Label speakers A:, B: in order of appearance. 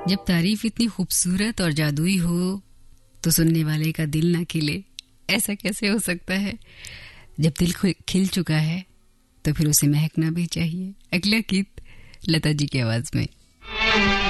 A: जब तारीफ इतनी खूबसूरत और जादुई हो तो सुनने वाले का दिल ना खिले, ऐसा कैसे हो सकता है? जब दिल खिल चुका है तो फिर उसे महकना भी चाहिए। अगला गीत लता जी की आवाज में।